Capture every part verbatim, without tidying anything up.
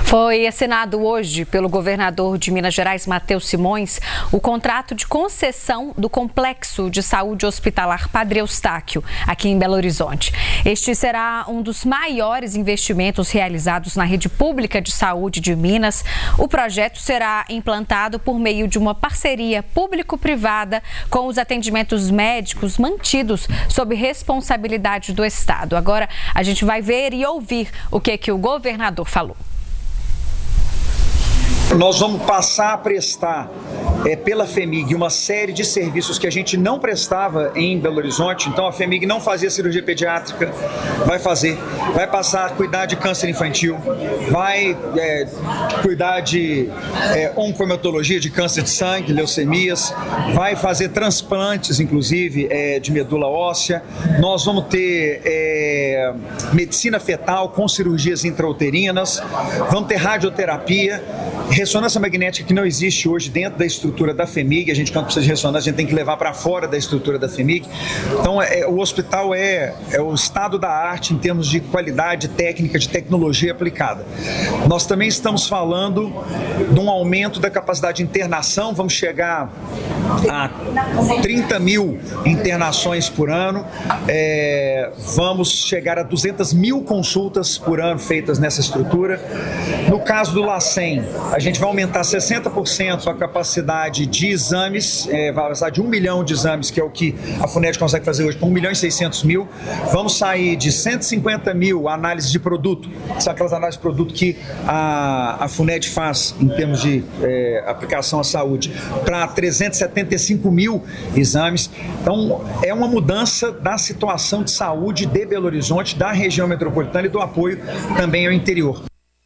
Foi assinado hoje pelo governador de Minas Gerais, Matheus Simões, o contrato de concessão do Complexo de Saúde Hospitalar Padre Eustáquio, aqui em Belo Horizonte. Este será um dos maiores investimentos realizados na rede pública de saúde de Minas. O projeto será implantado por meio de uma parceria público-privada com os atendimentos médicos mantidos sob responsabilidade do Estado. Agora a gente vai ver e ouvir o que, que o governador falou. Nós vamos passar a prestar é, pela FEMIG uma série de serviços que a gente não prestava em Belo Horizonte. Então a FEMIG não fazia cirurgia pediátrica, vai fazer, vai passar a cuidar de câncer infantil, vai é, cuidar de é, oncohematologia, de câncer de sangue, leucemias, vai fazer transplantes, inclusive, é, de medula óssea. Nós vamos ter é, medicina fetal com cirurgias intrauterinas, vamos ter radioterapia, ressonância magnética que não existe hoje dentro da estrutura da FEMIG. A gente, quando precisa de ressonância, a gente tem que levar para fora da estrutura da FEMIG. Então, é, o hospital é, é o estado da arte em termos de qualidade técnica, de tecnologia aplicada. Nós também estamos falando de um aumento da capacidade de internação. Vamos chegar a trinta mil internações por ano. É, vamos chegar a duzentas mil consultas por ano feitas nessa estrutura. No caso do LACEN, a gente vai aumentar sessenta por cento a capacidade de exames, é, vai passar de um milhão de exames, que é o que a FUNED consegue fazer hoje, para um milhão e seiscentos mil. Vamos sair de cento e cinquenta mil análises de produto, são aquelas análises de produto que a, a FUNED faz em termos de é, aplicação à saúde, para trezentos e setenta e cinco mil exames. Então, é uma mudança da situação de saúde de Belo Horizonte, da região metropolitana e do apoio também ao interior.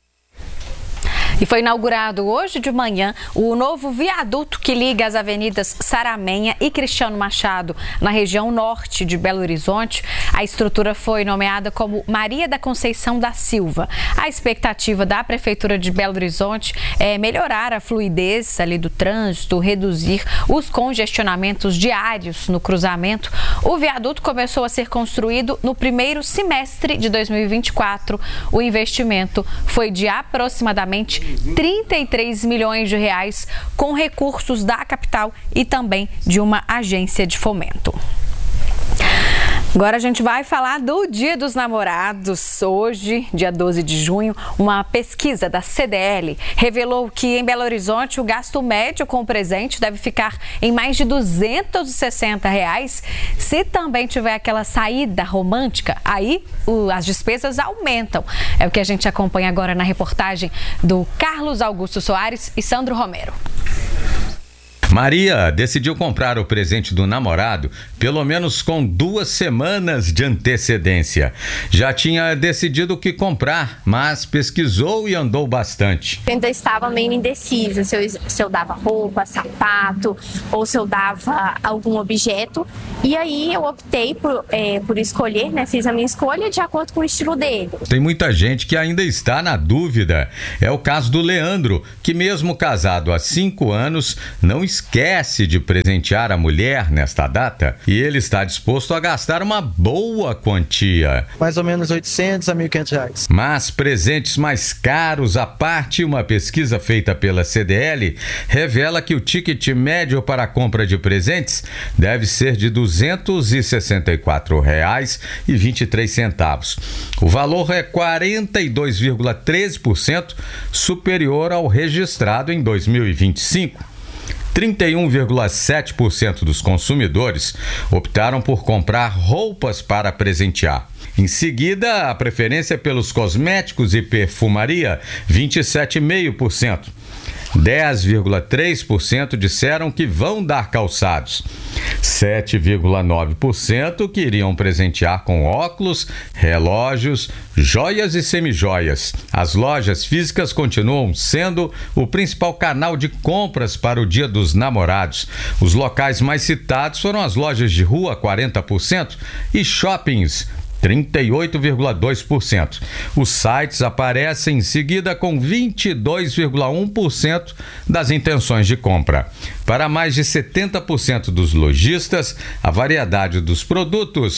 E foi inaugurado hoje de manhã o novo viaduto que liga as avenidas Saramenha e Cristiano Machado, na região norte de Belo Horizonte. A estrutura foi nomeada como Maria da Conceição da Silva. A expectativa da Prefeitura de Belo Horizonte é melhorar a fluidez ali do trânsito, reduzir os congestionamentos diários no cruzamento. O viaduto começou a ser construído no primeiro semestre de dois mil e vinte e quatro. O investimento foi de aproximadamente trinta e três milhões de reais, com recursos da capital e também de uma agência de fomento. Agora a gente vai falar do Dia dos Namorados. Hoje, dia doze de junho, uma pesquisa da C D L revelou que em Belo Horizonte o gasto médio com o presente deve ficar em mais de duzentos e sessenta reais. Se também tiver aquela saída romântica, aí o, as despesas aumentam. É o que a gente acompanha agora na reportagem do Carlos Augusto Soares e Sandro Romero. Maria decidiu comprar o presente do namorado pelo menos com duas semanas de antecedência. Já tinha decidido o que comprar, mas pesquisou e andou bastante. Eu ainda estava meio indecisa se eu, se eu dava roupa, sapato ou se eu dava algum objeto. E aí eu optei por, é, por escolher, né? Fiz a minha escolha de acordo com o estilo dele. Tem muita gente que ainda está na dúvida. É o caso do Leandro, que mesmo casado há cinco anos, não esquece de presentear a mulher nesta data. E ele está disposto a gastar uma boa quantia. Mais ou menos oitocentos a mil e quinhentos reais. Mas presentes mais caros à parte, uma pesquisa feita pela C D L revela que o ticket médio para a compra de presentes deve ser de duzentos e sessenta e quatro reais e vinte e três centavos. O valor é quarenta e dois vírgula treze por cento superior ao registrado em dois mil e vinte e cinco. trinta e um vírgula sete por cento dos consumidores optaram por comprar roupas para presentear. Em seguida, a preferência é pelos cosméticos e perfumaria, vinte e sete vírgula cinco por cento. dez vírgula três por cento disseram que vão dar calçados. sete vírgula nove por cento que iriam presentear com óculos, relógios, joias e semijoias. As lojas físicas continuam sendo o principal canal de compras para o Dia dos Namorados. Os locais mais citados foram as lojas de rua, quarenta por cento, e shoppings, trinta e oito vírgula dois por cento. Os sites aparecem em seguida com vinte e dois vírgula um por cento das intenções de compra. Para mais de setenta por cento dos lojistas, a variedade dos produtos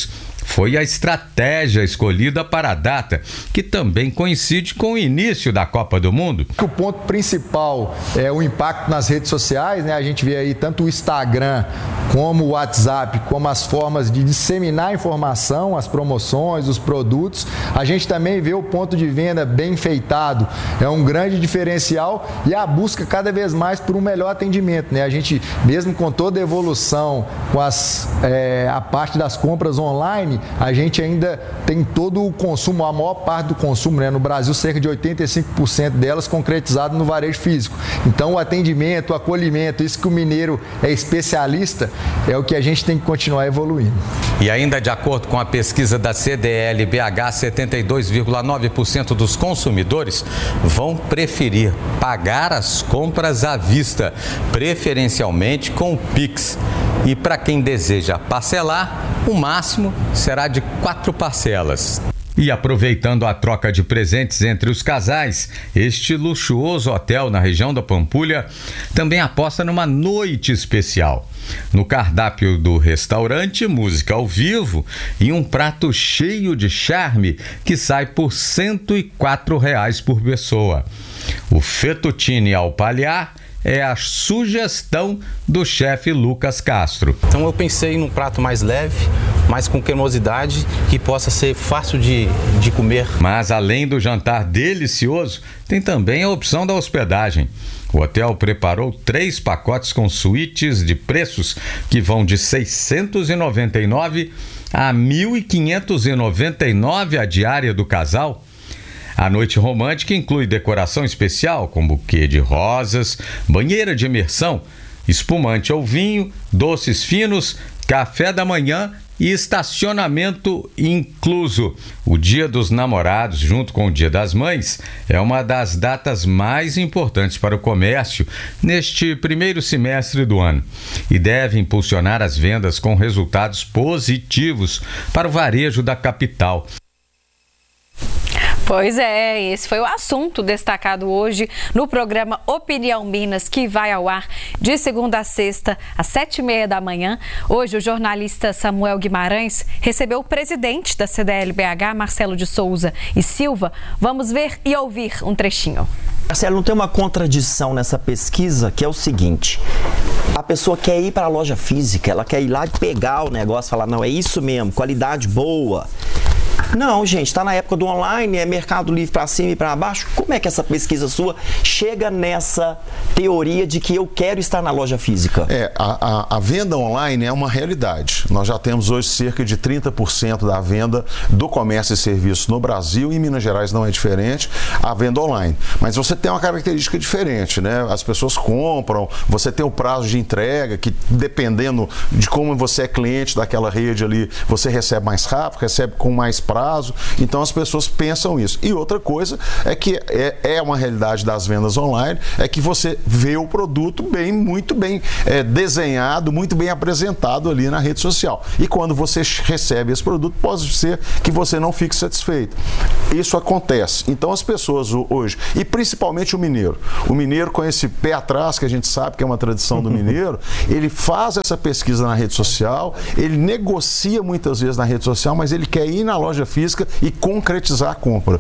foi a estratégia escolhida para a data, que também coincide com o início da Copa do Mundo. O ponto principal é o impacto nas redes sociais, né? A gente vê aí tanto o Instagram como o WhatsApp, como as formas de disseminar informação, as promoções, os produtos. A gente também vê o ponto de venda bem feitado, é um grande diferencial, e a busca cada vez mais por um melhor atendimento, né? A gente, mesmo com toda a evolução, com as, é, a parte das compras online, a gente ainda tem todo o consumo, a maior parte do consumo, né? No Brasil, cerca de oitenta e cinco por cento delas concretizado no varejo físico. Então, o atendimento, o acolhimento, isso que o mineiro é especialista, é o que a gente tem que continuar evoluindo. E ainda de acordo com a pesquisa da C D L B H, setenta e dois vírgula nove por cento dos consumidores vão preferir pagar as compras à vista, preferencialmente com o Pix. E para quem deseja parcelar, o máximo será de quatro parcelas. E aproveitando a troca de presentes entre os casais, este luxuoso hotel na região da Pampulha também aposta numa noite especial. No cardápio do restaurante, música ao vivo e um prato cheio de charme que sai por cento e quatro reais por pessoa. O fettuccine ao palhar é a sugestão do chefe Lucas Castro. Então eu pensei num prato mais leve, mas com cremosidade, que possa ser fácil de, de comer. Mas além do jantar delicioso, tem também a opção da hospedagem. O hotel preparou três pacotes com suítes de preços que vão de seiscentos e noventa e nove reais a mil quinhentos e noventa e nove reais a diária do casal. A noite romântica inclui decoração especial com buquê de rosas, banheira de imersão, espumante ao vinho, doces finos, café da manhã e estacionamento incluso. O Dia dos Namorados, junto com o Dia das Mães, é uma das datas mais importantes para o comércio neste primeiro semestre do ano e deve impulsionar as vendas com resultados positivos para o varejo da capital. Pois é, esse foi o assunto destacado hoje no programa Opinião Minas, que vai ao ar de segunda a sexta, às sete e meia da manhã. Hoje, o jornalista Samuel Guimarães recebeu o presidente da C D L B H, Marcelo de Souza e Silva. Vamos ver e ouvir um trechinho. Marcelo, não tem uma contradição nessa pesquisa, que é o seguinte: a pessoa quer ir para a loja física, ela quer ir lá e pegar o negócio, falar, não, é isso mesmo, qualidade boa. Não, gente, está na época do online, é Mercado Livre para cima e para baixo. Como é que essa pesquisa sua chega nessa teoria de que eu quero estar na loja física? É, a, a, a venda online é uma realidade. Nós já temos hoje cerca de trinta por cento da venda do comércio e serviços no Brasil, e em Minas Gerais não é diferente, a venda online. Mas você tem uma característica diferente, né? As pessoas compram, você tem o prazo de entrega, que dependendo de como você é cliente daquela rede ali, você recebe mais rápido, recebe com mais prazo, então as pessoas pensam isso. E outra coisa é que é, é uma realidade das vendas online, é que você vê o produto bem, muito bem é, desenhado, muito bem apresentado ali na rede social. E quando você recebe esse produto, pode ser que você não fique satisfeito. Isso acontece. Então as pessoas hoje, e principalmente o mineiro, o mineiro com esse pé atrás, que a gente sabe que é uma tradição do mineiro, ele faz essa pesquisa na rede social, ele negocia muitas vezes na rede social, mas ele quer ir na loja física e concretizar a compra.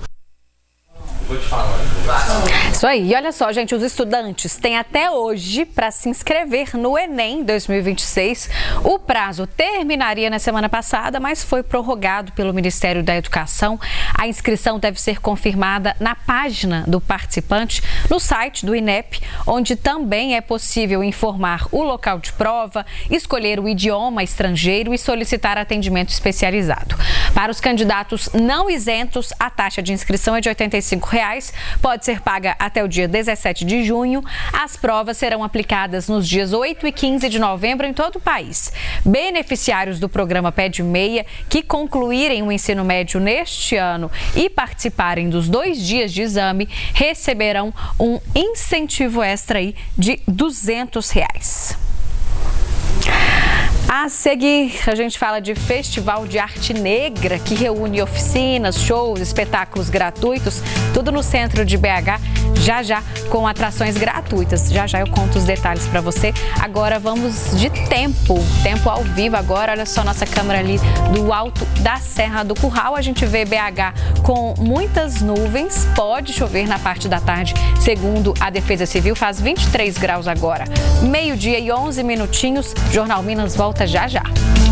Vou te falar. Isso aí. E olha só, gente, os estudantes têm até hoje para se inscrever no Enem dois mil e vinte e seis. O prazo terminaria na semana passada, mas foi prorrogado pelo Ministério da Educação. A inscrição deve ser confirmada na página do participante, no site do INEP, onde também é possível informar o local de prova, escolher o idioma estrangeiro e solicitar atendimento especializado. Para os candidatos não isentos, a taxa de inscrição é de oitenta e cinco reais, pode ser paga até o dia dezessete de junho. As provas serão aplicadas nos dias oito e quinze de novembro em todo o país. Beneficiários do programa Pé de Meia que concluírem o ensino médio neste ano e participarem dos dois dias de exame receberão um incentivo extra aí de duzentos reais. A seguir, a gente fala de Festival de Arte Negra, que reúne oficinas, shows, espetáculos gratuitos, tudo no centro de B H, já já com atrações gratuitas. Já já eu conto os detalhes para você. Agora vamos de tempo, tempo ao vivo agora. Olha só nossa câmera ali do alto da Serra do Curral. A gente vê B H com muitas nuvens, pode chover na parte da tarde, segundo a Defesa Civil, faz vinte e três graus agora. Meio-dia e onze minutinhos, Jornal Minas volta já já.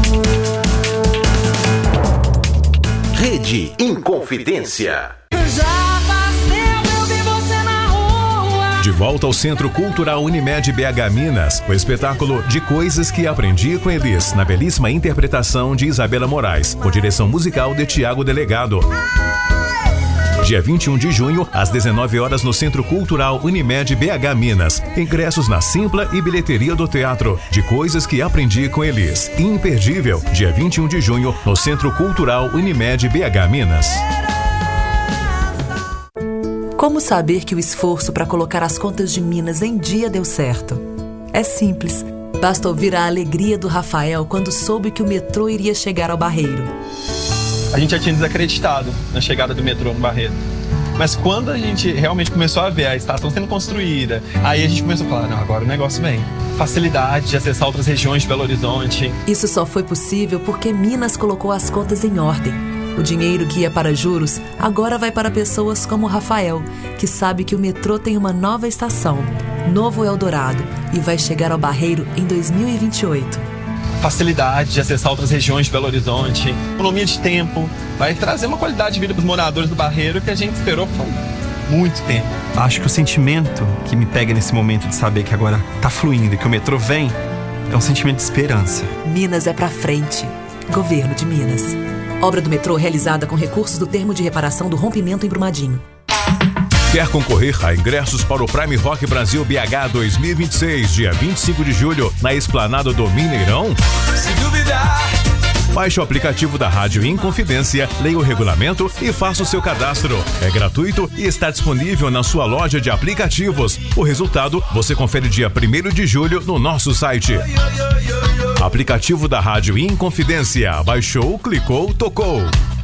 Rede Inconfidência. De volta ao Centro Cultural Unimed B H Minas, o espetáculo De Coisas que Aprendi com Elis, na belíssima interpretação de Isabela Moraes, com direção musical de Tiago Delegado. Dia vinte e um de junho, às dezenove horas, no Centro Cultural Unimed B H Minas. Ingressos na Simpla e bilheteria do teatro. De Coisas que Aprendi com Elis. Imperdível, dia vinte e um de junho, no Centro Cultural Unimed B H Minas. Como saber que o esforço para colocar as contas de Minas em dia deu certo? É simples. Basta ouvir a alegria do Rafael quando soube que o metrô iria chegar ao Barreiro. A gente já tinha desacreditado na chegada do metrô no Barreiro. Mas quando a gente realmente começou a ver a estação sendo construída, aí a gente começou a falar, não, agora o negócio vem. Facilidade de acessar outras regiões de Belo Horizonte. Isso só foi possível porque Minas colocou as contas em ordem. O dinheiro que ia para juros agora vai para pessoas como o Rafael, que sabe que o metrô tem uma nova estação, Novo Eldorado, e vai chegar ao Barreiro em dois mil e vinte e oito. Facilidade de acessar outras regiões de Belo Horizonte, economia de tempo, vai trazer uma qualidade de vida para os moradores do Barreiro que a gente esperou por muito tempo. Acho que o sentimento que me pega nesse momento de saber que agora tá fluindo e que o metrô vem é um sentimento de esperança. Minas é pra frente. Governo de Minas. Obra do metrô realizada com recursos do termo de reparação do rompimento em Brumadinho. Quer concorrer a ingressos para o Prime Rock Brasil B H dois mil e vinte e seis, dia vinte e cinco de julho, na Esplanada do Mineirão? Se duvidar! Baixe o aplicativo da Rádio Inconfidência, leia o regulamento e faça o seu cadastro. É gratuito e está disponível na sua loja de aplicativos. O resultado você confere dia primeiro de julho no nosso site. Aplicativo da Rádio Inconfidência. Baixou, clicou, tocou.